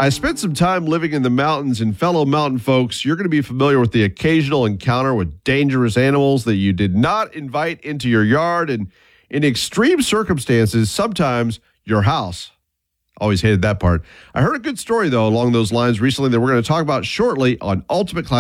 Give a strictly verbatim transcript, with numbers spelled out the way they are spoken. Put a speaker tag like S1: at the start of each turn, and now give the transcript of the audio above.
S1: I spent some time living in the mountains, and fellow mountain folks, you're going to be familiar with the occasional encounter with dangerous animals that you did not invite into your yard, and in extreme circumstances, sometimes your house. Always hated that part. I heard a good story, though, along those lines recently that we're going to talk about shortly on Ultimate Class.